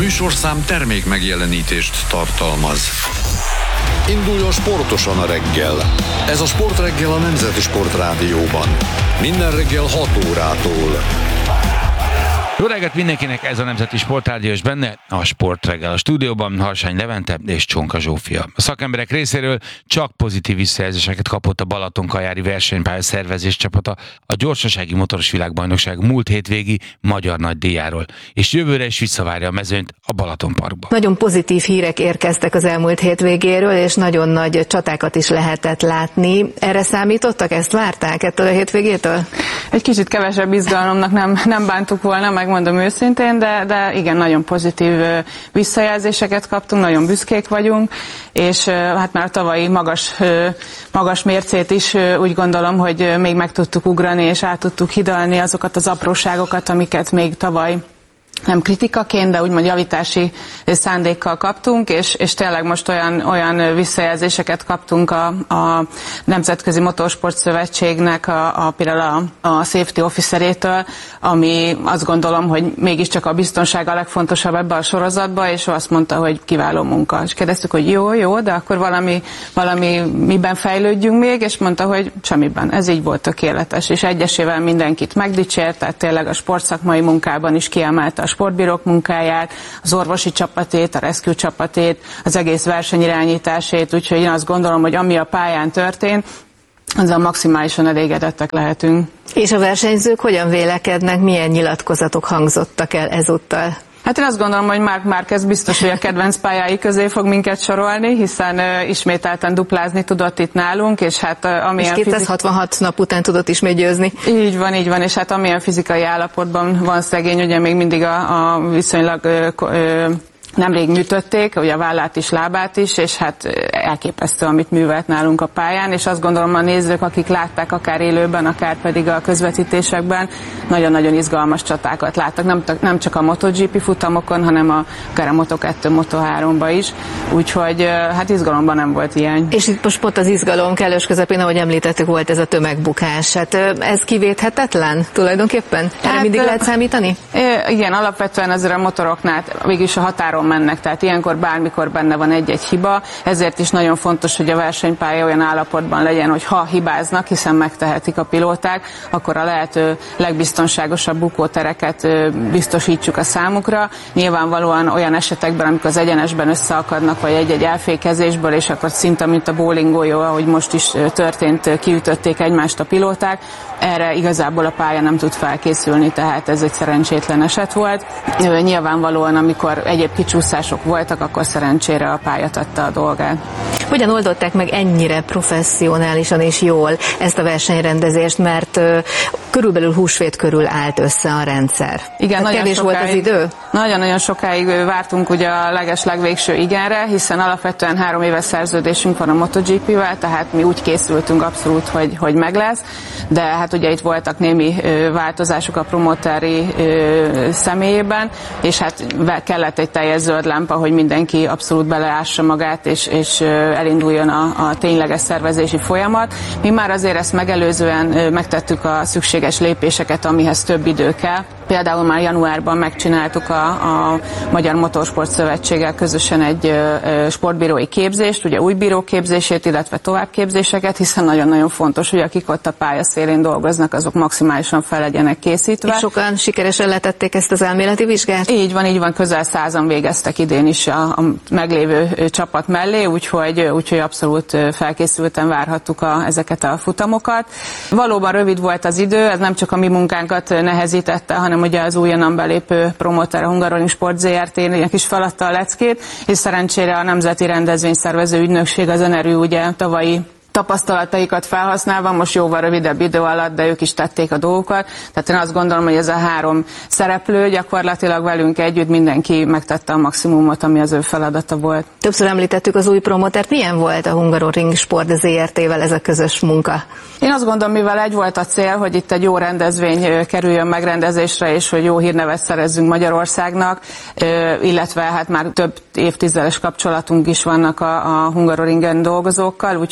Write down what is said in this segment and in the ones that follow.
műsorszám termék megjelenítést tartalmaz. Induljon sportosan a reggel. Ez a Sportreggel a Nemzeti Sportrádióban. Minden reggel 6 órától. Jó reggelt mindenkinek, ez a Nemzeti Sportrádió, és benne a Sportreggel. A stúdióban Harsány Levente és Csonka Zsófia. A szakemberek részéről csak pozitív visszajelzéseket kapott a Balatonkajári versenypálya szervezés csapata a gyorsasági motoros világbajnokság múlt hétvégi magyar nagydíjáról, és jövőre is visszavárja a mezőnyt a Balatonparkba. Nagyon pozitív hírek érkeztek az elmúlt hétvégéről, és nagyon nagy csatákat is lehetett látni. Erre számítottak? Ezt várták ettől a hétvégétől? Egy kicsit kevesebb izgalomnak nem bántuk volna, megmondom őszintén, de igen, nagyon pozitív visszajelzéseket kaptunk, nagyon büszkék vagyunk, és hát már a tavalyi magas mércét is úgy gondolom, hogy még meg tudtuk ugrani, és át tudtuk hidalni azokat az apróságokat, amiket még tavaly nem kritikaként, de úgymond javítási szándékkal kaptunk, és tényleg most olyan visszajelzéseket kaptunk a Nemzetközi Motorsport Szövetségnek például a safety officerétől, ami azt gondolom, hogy mégiscsak a biztonság a legfontosabb ebbe a sorozatba, és ő azt mondta, hogy kiváló munka. És kérdeztük, hogy jó, de akkor valami miben fejlődjünk még, és mondta, hogy semmiben. Ez így volt tökéletes, és egyesével mindenkit megdicsért, tehát tényleg a sportszakmai munkában is kiemelte a sportbírók munkáját, az orvosi csapatét, a rescue csapatét, az egész versenyirányításét, úgyhogy én azt gondolom, hogy ami a pályán történt, azzal maximálisan elégedettek lehetünk. És a versenyzők hogyan vélekednek, milyen nyilatkozatok hangzottak el ezúttal? Hát én azt gondolom, hogy Marc Márquez biztos, hogy a kedvenc pályái közé fog minket sorolni, hiszen ismételten duplázni tudott itt nálunk, és hát amilyen... És 266 nap után tudott ismét győzni. Így van, és hát amilyen fizikai állapotban van szegény, ugye még mindig a viszonylag... Nemrég műtötték, ugye a vállát is, lábát is, és hát elképesztő, amit művelt nálunk a pályán, és azt gondolom a nézők, akik látták akár élőben, akár pedig a közvetítésekben, nagyon-nagyon izgalmas csatákat láttak, nem csak a MotoGP futamokon, hanem akár a Moto2, Moto3-ba is, úgyhogy hát izgalomban nem volt ilyen. És itt most pont az izgalom kellős közepén, ahogy említettük, volt ez a tömegbukás. Hát ez kivéthetetlen tulajdonképpen? Erre mindig lehet számítani? Igen, alapvetően azért a motoroknál végülis a határon mennek, tehát ilyenkor bármikor benne van egy-egy hiba, ezért is nagyon fontos, hogy a versenypálya olyan állapotban legyen, hogy ha hibáznak, hiszen megtehetik a pilóták, akkor a lehető legbiztonságosabb bukótereket biztosítsuk a számukra. Nyilvánvalóan olyan esetekben, amikor az egyenesben összeakadnak, vagy egy-egy elfékezésből, és akkor szinte, mint a bowlingoljó, ahogy most is történt, kiütötték egymást a pilóták, erre igazából a pálya nem tud felkészülni, tehát ez egy szerencsétlen eset volt. Nyilvánvalóan, amikor egyéb kicsúszások voltak, akkor szerencsére a pálya tette a dolgát. Hogyan oldották meg ennyire professzionálisan és jól ezt a versenyrendezést, mert körülbelül húsvét körül állt össze a rendszer? Igen, nagyon kevés volt az idő? Nagyon-nagyon sokáig vártunk ugye a legeslegvégső igenre, hiszen alapvetően 3 éves szerződésünk van a MotoGP-vel, tehát mi úgy készültünk abszolút, hogy meg lesz, de hát ugye itt voltak némi változások a promoteri személyében, és hát kellett egy teljes zöld lámpa, hogy mindenki abszolút beleássa magát, és elinduljon a tényleges szervezési folyamat. Mi már azért ezt megelőzően megtettük a szükséges lépéseket, amihez több idő kell. Például már januárban megcsináltuk a Magyar Motorsport Szövetséggel közösen egy sportbírói képzést, ugye új bírók képzését, illetve továbbképzéseket, hiszen nagyon-nagyon fontos, hogy akik ott a pálya szélén dolgoznak, azok maximálisan fel legyenek készítve. És sokan sikeresen letették ezt az elméleti vizsgát? Így van, közel 100-an végeztek idén is a meglévő csapat mellé, úgyhogy abszolút felkészülten várhattuk ezeket a futamokat. Valóban rövid volt az idő, ez nem csak a mi munkánkat nehezítette, hanem ugye az újonnan belépő promoter, a Hungaroring Sport Zrt-nek is feladta a leckét, és szerencsére a Nemzeti Rendezvényszervező Ügynökség, az NRÜ ugye tavalyi tapasztalataikat felhasználva, most jóval rövidebb idő alatt, de ők is tették a dolgokat. Tehát én azt gondolom, hogy ez a 3 szereplő gyakorlatilag velünk együtt mindenki megtette a maximumot, ami az ő feladata volt. Többször említettük az új promotert. Milyen volt a Hungaroring Sport Zrt-vel ez a közös munka? Én azt gondolom, mivel egy volt a cél, hogy itt egy jó rendezvény kerüljön megrendezésre, és hogy jó hírnevet szerezzünk Magyarországnak, illetve hát már több évtizedes kapcsolatunk is vannak a Hungaroringen dolgozókkal, úgyhogy én azt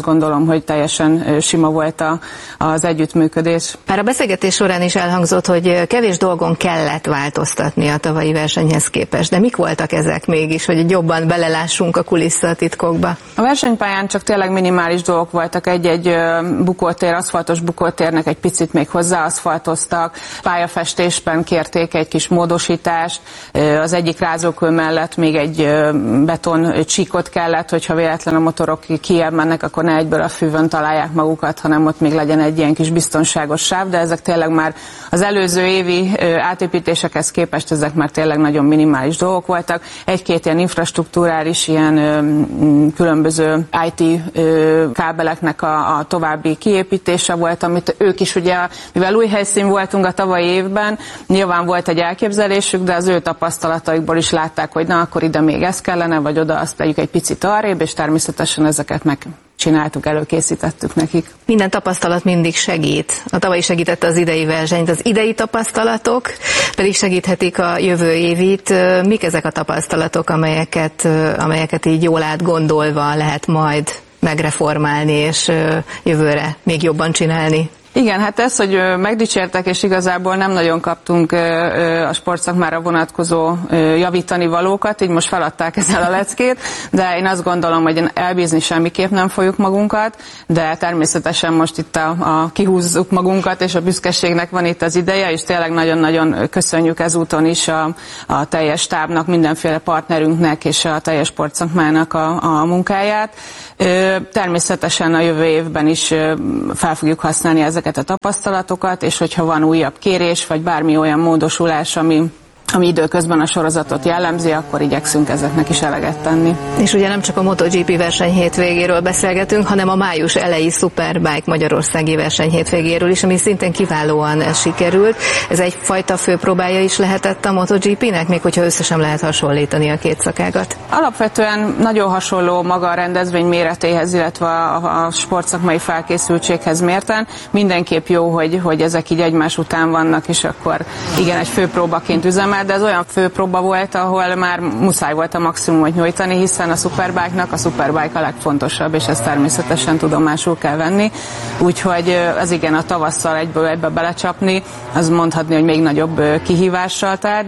gondolom, hogy teljesen sima volt az együttműködés. Már a beszélgetés során is elhangzott, hogy kevés dolgon kellett változtatni a tavalyi versenyhez képest, de mik voltak ezek mégis, hogy jobban belelássunk a kulisszatitkokba? A versenypályán csak tényleg minimális dolgok voltak, egy bukótér, aszfaltos bukótérnek egy picit még hozzáaszfaltoztak, pályafestésben kérték egy kis módosítást, az egyik rázókő mellett még egy beton csíkot kellett, hogyha véletlen a motorok kijebb mennek, akkor ne egyből a fűvön találják magukat, hanem ott még legyen egy ilyen kis biztonságos sáv, de ezek tényleg már az előző évi átépítésekhez képest ezek már tényleg nagyon minimális dolgok voltak. Egy-két ilyen infrastruktúrális, ilyen különböző IT kábeleknek a további kiépítése volt, amit ők is ugye, mivel új helyszín voltunk a tavalyi évben, nyilván volt egy elképzelésük, de az ő tapasztalataikból is látták, hogy na, akkor ide még ez kellene, vagy oda azt tegyük egy picit arrébb, és természetesen ezeket megcsináltuk, előkészítettük nekik. Minden tapasztalat mindig segít. A tavalyi segítette az idei versenyt, az idei tapasztalatok pedig segíthetik a jövő évit. Mik ezek a tapasztalatok, amelyeket így jól átgondolva lehet majd megreformálni, és jövőre még jobban csinálni? Igen, hát ez, hogy megdicsértek, és igazából nem nagyon kaptunk a sportszakmára vonatkozó javítani valókat, így most feladták ezzel a leckét, de én azt gondolom, hogy elbízni semmiképp nem fogjuk magunkat, de természetesen most itt kihúzzuk magunkat, és a büszkeségnek van itt az ideje, és tényleg nagyon-nagyon köszönjük ezúton is a teljes stábnak, mindenféle partnerünknek és a teljes sportszakmának a munkáját. Természetesen a jövő évben is fel fogjuk használni ezeket a tapasztalatokat, és hogyha van újabb kérés, vagy bármi olyan módosulás, ami időközben a sorozatot jellemzi, akkor igyekszünk ezeknek is eleget tenni. És ugye nem csak a MotoGP verseny hétvégéről beszélgetünk, hanem a május elejé Superbike magyarországi verseny hétvégéről is, ami szintén kiválóan sikerült. Ez egyfajta főpróbája is lehetett a MotoGP-nek, még hogyha össze sem lehet hasonlítani a két szakágat? Alapvetően nagyon hasonló maga a rendezvény méretéhez, illetve a sportszakmai felkészültséghez mérten. Mindenképp jó, hogy ezek így egymás után vannak, és akkor igen, egy főpróbaként üzemel, de ez olyan főpróba volt, ahol már muszáj volt a maximumot nyújtani, hiszen a Superbike a legfontosabb, és ezt természetesen tudomásul kell venni. Úgyhogy ez igen, a tavasszal egybe belecsapni, az mondhatni, hogy még nagyobb kihívással tár,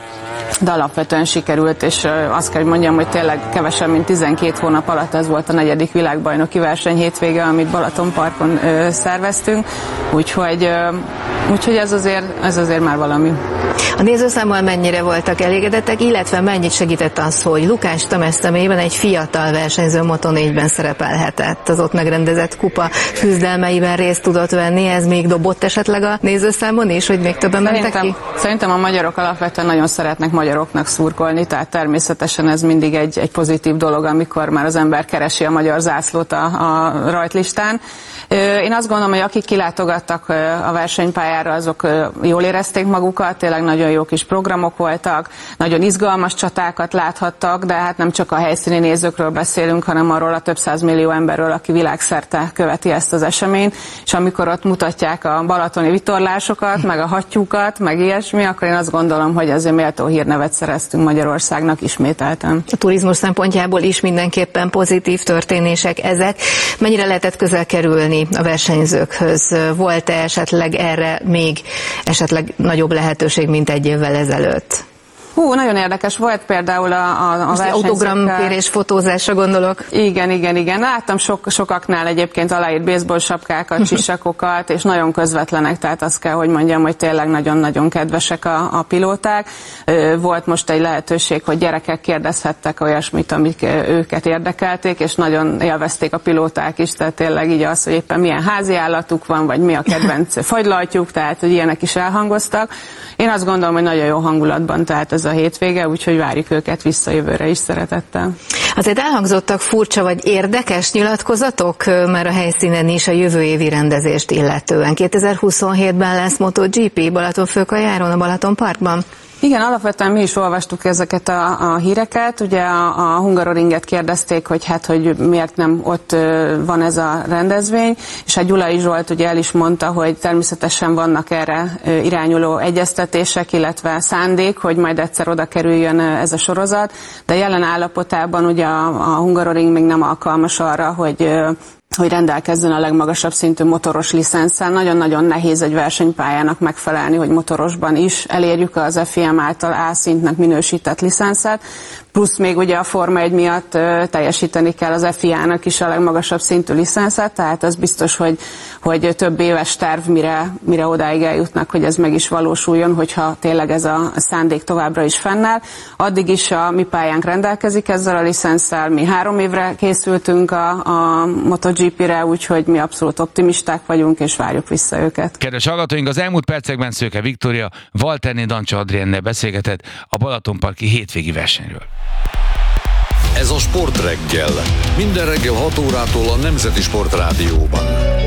de alapvetően sikerült, és azt kell, hogy mondjam, hogy tényleg kevesebb, mint 12 hónap alatt ez volt a 4. világbajnoki verseny hétvége, amit Balatonparkon szerveztünk, úgyhogy ez azért már valami. A nézőszámmal mennyire voltak elégedettek, illetve mennyit segített az, hogy Lukács Tamás személyében egy fiatal versenyző Moto4-ben szerepelhetett, az ott megrendezett kupa küzdelmeiben részt tudott venni, ez még dobott esetleg a nézőszámon is, hogy még többen mentek ki? Szerintem a magyarok alapvetően nagyon szeretnek magyaroknak szurkolni, tehát természetesen ez mindig egy pozitív dolog, amikor már az ember keresi a magyar zászlót a rajtlistán. Én azt gondolom, hogy akik kilátogattak a versenypályára, azok jól érezték magukat, tényleg nagyon jó kis programok voltak, nagyon izgalmas csatákat láthattak, de hát nem csak a helyszíni nézőkről beszélünk, hanem arról a több százmillió emberről, aki világszerte követi ezt az eseményt, és amikor ott mutatják a balatoni vitorlásokat, meg a hattyúkat, meg ilyesmi, akkor én azt gondolom, hogy ezért méltó hírnevet szereztünk Magyarországnak ismételten. A turizmus szempontjából is mindenképpen pozitív történések ezek. Mennyire lehetett közel kerülni a versenyzőkhöz? Volt-e esetleg erre még esetleg nagyobb lehetőség, mint egy évvel ezelőtt? Nagyon érdekes volt például a versenyzőkkel. Autogramkérés, fotózásra gondolok. Igen. Láttam sokaknál egyébként aláírt baseball sapkákat, sisakokat, és nagyon közvetlenek, tehát azt kell, hogy mondjam, hogy tényleg nagyon-nagyon kedvesek a pilóták. Volt most egy lehetőség, hogy gyerekek kérdezhettek olyasmit, amik őket érdekelték, és nagyon élvezték a pilóták is, tehát tényleg így az, hogy éppen milyen háziállatuk van, vagy mi a kedvenc fagylaltjuk, tehát hogy ilyenek is elhangoztak. Én azt gondolom, hogy nagyon jó hangulatban, tehát ez a hétvége, úgyhogy várjuk őket vissza jövőre is szeretettel. Azért elhangzottak furcsa vagy érdekes nyilatkozatok már a helyszínen is a jövő évi rendezést illetően. 2027-ben lesz MotoGP Balatonfőkajáron, a Balatonparkban? Igen, alapvetően mi is olvastuk ezeket a híreket. Ugye a Hungaroringet kérdezték, hogy miért nem ott van ez a rendezvény, és a Gyulai Zsolt ugye el is mondta, hogy természetesen vannak erre irányuló egyeztetések, illetve szándék, hogy majd egyszer oda kerüljön ez a sorozat, de jelen állapotában ugye a Hungaroring még nem alkalmas arra, hogy rendelkezzen a legmagasabb szintű motoros licenszel. Nagyon-nagyon nehéz egy versenypályának megfelelni, hogy motorosban is elérjük az FIM által A szintnek minősített licenszet, plusz még ugye a Forma 1 miatt teljesíteni kell az FIA-nak is a legmagasabb szintű licenszet, tehát az biztos, hogy több éves terv, mire odáig eljutnak, hogy ez meg is valósuljon, hogyha tényleg ez a szándék továbbra is fennáll. Addig is a mi pályánk rendelkezik ezzel a licenszel, mi 3 évre készültünk a MotoGP-re, úgyhogy mi abszolút optimisták vagyunk, és várjuk vissza őket. Kedves hallgatóink, az elmúlt percekben Szőke Viktória Walterné Dancsa Adriennel beszélgetett a Balatonparki hétvégi versenyről. Ez a Sportreggel. Minden reggel 6 órától a Nemzeti Sportrádióban.